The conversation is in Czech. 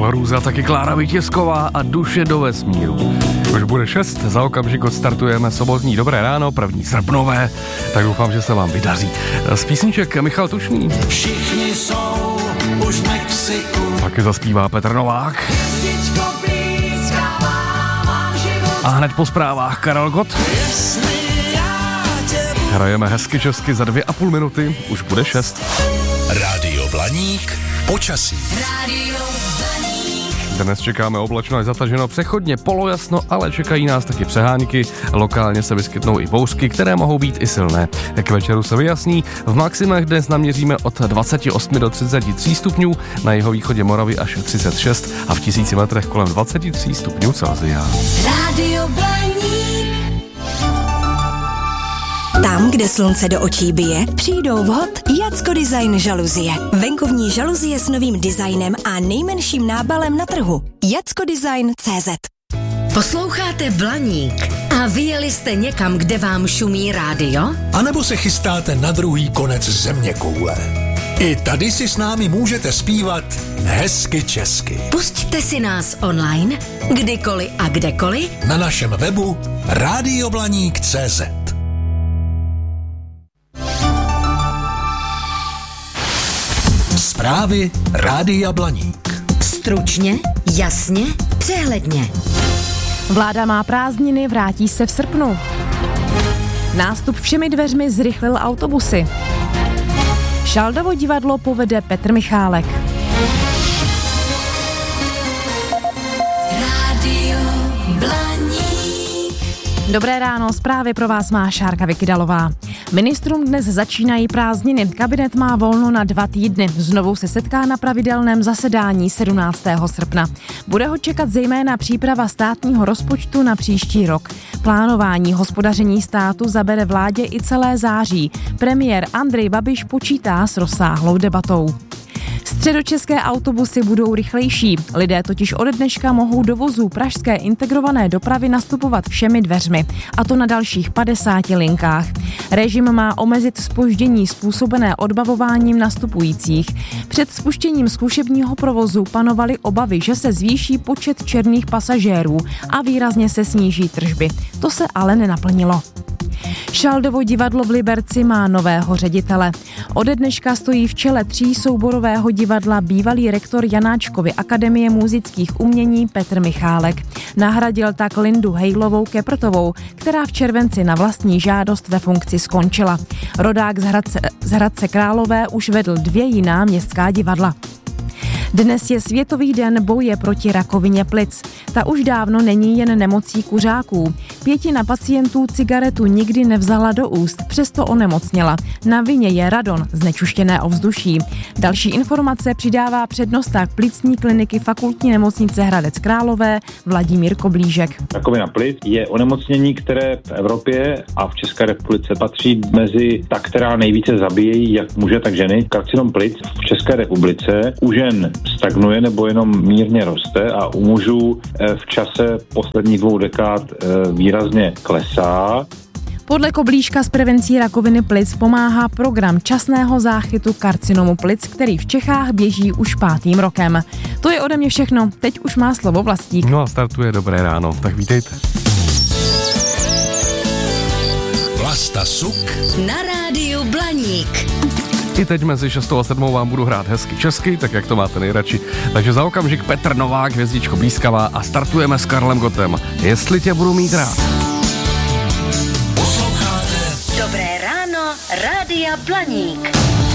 Karel Růza, taky Klára Vítězková a Duše do vesmíru. Už bude 6, za okamžik odstartujeme sobotní Dobré ráno, 1. srpnové, tak doufám, že se vám vydaří. Z písniček Michal Tučný. Všichni jsou už v Mexiku. Taky zaspívá Petr Novák. A hned po zprávách Karel Gott. Hrajeme hezky česky za 2,5 minuty, už bude 6. Rádio Blaník, počasí. Dnes čekáme oblačno až zataženo přechodně polojasno, ale čekají nás taky přehánky. Lokálně se vyskytnou i bouřky, které mohou být i silné. K večeru se vyjasní. V maximech dnes naměříme od 28 do 33 stupňů, na jihovýchodě Moravy až 36 a v 1000 metrech kolem 23 stupňů Celsia. Rádio Blaník. Tam, kde slunce do očí bije, přijdou vhod Jacko Design žaluzie. Venkovní žaluzie s novým designem a nejmenším nábalem na trhu. JackoDesign.cz. Posloucháte Blaník a vyjeli jste někam, kde vám šumí rádio? A nebo se chystáte na druhý konec zeměkoule. I tady si s námi můžete zpívat hezky česky. Pusťte si nás online, kdykoliv a kdekoliv Na našem webu radioblaník.cz. Zprávy Rádia Blaník. stručně, jasně, přehledně. Vláda má prázdniny, vrátí se v srpnu. Nástup všemi dveřmi zrychlil autobusy. Šaldovo divadlo povede Petr Michálek. Rádio Blaník. Dobré ráno, zprávy pro vás má Šárka Vykydalová. Ministrům dnes začínají prázdniny, kabinet má volno na 2 týdny, znovu se setká na pravidelném zasedání 17. srpna. Bude ho čekat zejména příprava státního rozpočtu na příští rok. Plánování hospodaření státu zabere vládě i celé září. Premiér Andrej Babiš počítá s rozsáhlou debatou. Středočeské autobusy budou rychlejší. Lidé totiž ode dneška mohou do vozů pražské integrované dopravy nastupovat všemi dveřmi, a to na dalších 50 linkách. Režim má omezit zpoždění způsobené odbavováním nastupujících. Před spuštěním zkušebního provozu panovaly obavy, že se zvýší počet černých pasažérů a výrazně se sníží tržby. To se ale nenaplnilo. Šaldovo divadlo v Liberci má nového ředitele. Ode dneška stojí v čele 3 souborového divadla bývalý rektor Janáčkovy akademie múzických umění Petr Michálek. Nahradil tak Lindu Hejlovou Keprtovou, která v červenci na vlastní žádost ve funkci skončila. Rodák z Hradce Králové už vedl 2 jiná městská divadla. Dnes je Světový den boje proti rakovině plic. Ta už dávno není jen nemocí kuřáků. 1/5 pacientů cigaretu nikdy nevzala do úst, přesto onemocněla. Na vině je radon, znečištěné ovzduší. Další informace přidává přednosták plicní kliniky Fakultní nemocnice Hradec Králové Vladimír Koblížek. Rakovina plic je onemocnění, které v Evropě a v České republice patří mezi ta, která nejvíce zabíjejí jak muže, tak ženy. Karcinom plic v České republice u žen stagnuje nebo jenom mírně roste a u mužů v čase posledních 2 dekád výrazně klesá. Podle Koblížka s prevencí rakoviny plic pomáhá program časného záchytu karcinomu plic, který v Čechách běží už 5. rokem. To je ode mě všechno, teď už má slovo Vlastík. No a startuje Dobré ráno, tak vítejte. Vlasta Suk Na rádiu Blaník. I teď mezi 6 a 7 vám budu hrát hezky česky, tak jak to máte nejradši. Takže za okamžik Petr Novák, hvězdičko blízkavá a startujeme s Karlem Gottem. Jestli tě budu mít rád. posloucháte Dobré ráno, Rádia Blaník.